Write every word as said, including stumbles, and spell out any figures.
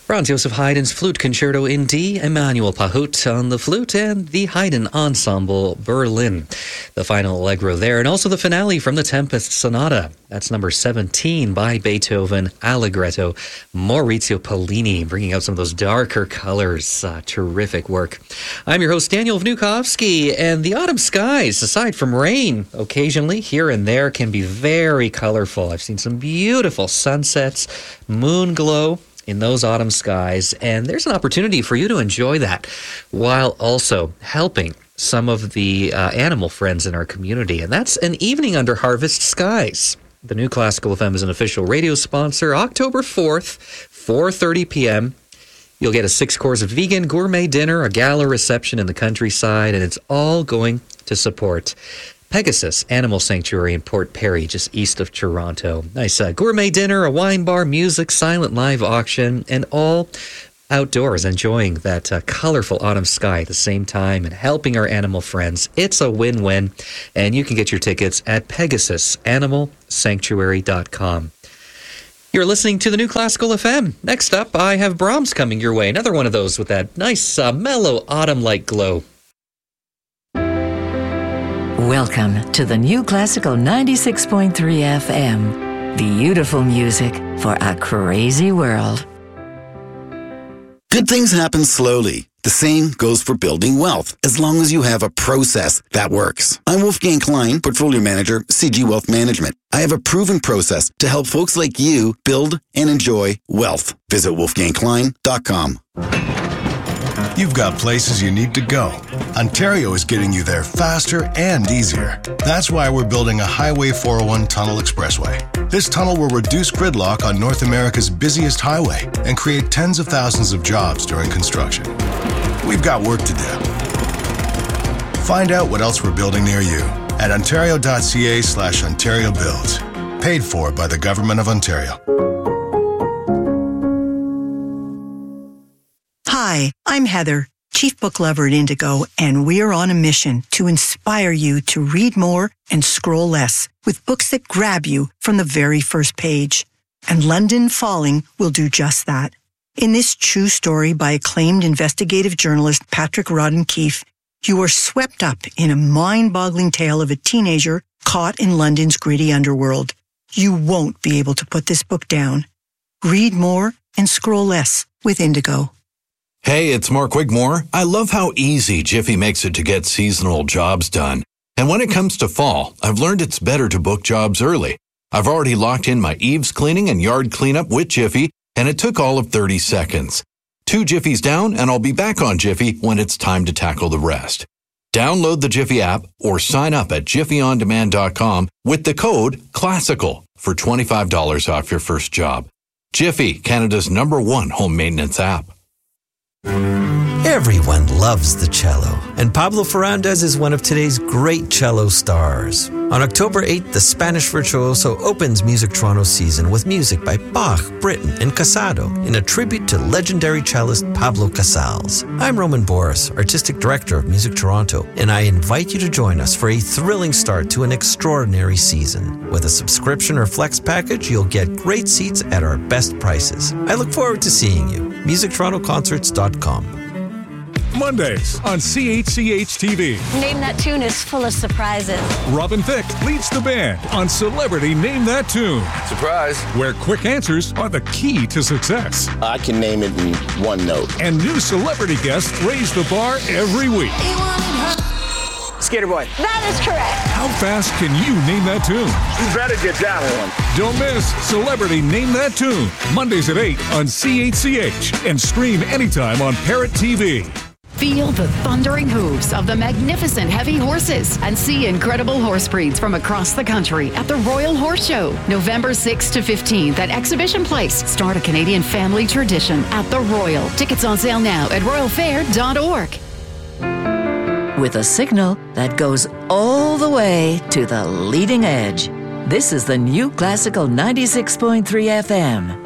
Franz Joseph Haydn's Flute Concerto in D, Emmanuel Pahut on the flute, and the Haydn Ensemble Berlin. The final allegro there, and also the finale from the Tempest Sonata. That's number seventeen by Beethoven, Allegretto, Maurizio Pollini, bringing out some of those darker colors. Uh, terrific work. I'm your host, Daniel Vnukovsky, and the autumn skies, aside from rain occasionally here and there, can be very colorful. I've seen some beautiful sunsets, moon glow in those autumn skies, and there's an opportunity for you to enjoy that while also helping some of the uh, animal friends in our community, and that's an evening under harvest skies. The New Classical F M is an official radio sponsor. October fourth, four thirty p.m. You'll get a six-course vegan gourmet dinner, a gala reception in the countryside, and it's all going to support Pegasus Animal Sanctuary in Port Perry, just east of Toronto. Nice uh, gourmet dinner, a wine bar, music, silent live auction, and all outdoors, enjoying that uh, colorful autumn sky at the same time and helping our animal friends. It's a win-win, and you can get your tickets at pegasus animal sanctuary dot com. You're listening to the New Classical F M. Next up, I have Brahms coming your way. Another one of those with that nice, uh, mellow, autumn-like glow. Welcome to the New Classical ninety-six point three F M. Beautiful music for a crazy world. Good things happen slowly. The same goes for building wealth, as long as you have a process that works. I'm Wolfgang Klein, Portfolio Manager, C G Wealth Management. I have a proven process to help folks like you build and enjoy wealth. Visit wolfgang klein dot com. You've got places you need to go. Ontario is getting you there faster and easier. That's why we're building a Highway four oh one Tunnel Expressway. This tunnel will reduce gridlock on North America's busiest highway and create tens of thousands of jobs during construction. We've got work to do. Find out what else we're building near you at ontario.ca slash Ontario Builds. Paid for by the Government of Ontario. Hi, I'm Heather, Chief Book Lover at Indigo, and we're on a mission to inspire you to read more and scroll less with books that grab you from the very first page. And London Falling will do just that. In this true story by acclaimed investigative journalist Patrick Rodden Keefe, you are swept up in a mind-boggling tale of a teenager caught in London's gritty underworld. You won't be able to put this book down. Read more and scroll less with Indigo. Hey, it's Mark Wigmore. I love how easy Jiffy makes it to get seasonal jobs done. And when it comes to fall, I've learned it's better to book jobs early. I've already locked in my eaves cleaning and yard cleanup with Jiffy, and it took all of thirty seconds. Two Jiffies down, and I'll be back on Jiffy when it's time to tackle the rest. Download the Jiffy app or sign up at jiffy on demand dot com with the code CLASSICAL for twenty-five dollars off your first job. Jiffy, Canada's number one home maintenance app. Everyone loves the cello, and Pablo Ferrandez is one of today's great cello stars. On October eighth, the Spanish virtuoso opens Music Toronto season with music by Bach, Britten, and Casado in a tribute to legendary cellist Pablo Casals. I'm Roman Boris, Artistic Director of Music Toronto, and I invite you to join us for a thrilling start to an extraordinary season. With a subscription or flex package, you'll get great seats at our best prices. I look forward to seeing you. music toronto concerts dot com. Mondays on C H C H T V. Name That Tune is full of surprises. Robin Thicke leads the band on Celebrity Name That Tune. Surprise. Where quick answers are the key to success. I can name it in one note. And new celebrity guests raise the bar every week. Skater Boy. That is correct. How fast can you name that tune? You better get that one. Don't miss Celebrity Name That Tune. Mondays at eight on C H C H and stream anytime on Parrot T V. Feel the thundering hooves of the magnificent heavy horses and see incredible horse breeds from across the country at the Royal Horse Show, November sixth to fifteenth at Exhibition Place. Start a Canadian family tradition at the Royal. Tickets on sale now at royal fair dot org. With a signal that goes all the way to the leading edge. This is the New Classical ninety-six point three F M.